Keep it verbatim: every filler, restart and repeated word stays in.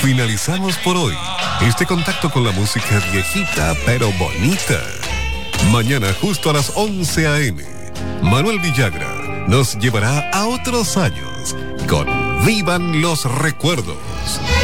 Finalizamos por hoy este contacto con la música viejita pero bonita. Mañana justo a las once a eme, Manuel Villagra nos llevará a otros años con Vivan los Recuerdos.